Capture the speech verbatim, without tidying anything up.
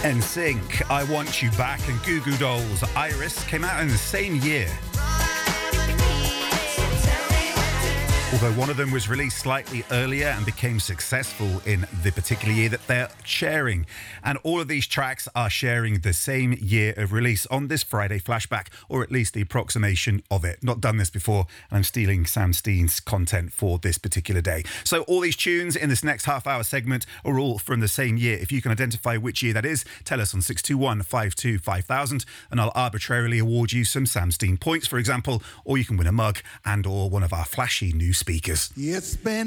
N Sync, I Want You Back, and Goo Goo Dolls, Iris, came out in the same year. Although one of them was released slightly earlier and became successful in the particular year that they're sharing. And all of these tracks are sharing the same year of release on this Friday flashback, or at least the approximation of it. Not done this before, and I'm stealing Sam Steen's content for this particular day. So all these tunes in this next half hour segment are all from the same year. If you can identify which year that is, tell us on six two one, five two five thousand, and I'll arbitrarily award you some Sam Steen points, for example, or you can win a mug and or one of our flashy new speakers. It's been